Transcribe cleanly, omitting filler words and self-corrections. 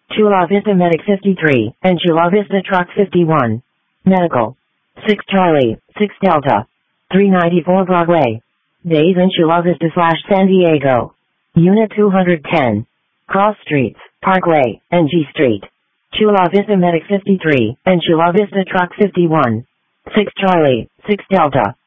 Chula Vista Medic 53, and Chula Vista Truck 51. Medical. 6 Charlie, 6 Delta. 394 Broadway. Days in Chula Vista / San Diego. Unit 210. Cross Streets, Parkway, and G Street. Chula Vista Medic 53, and Chula Vista Truck 51. 6 Charlie, 6 Delta.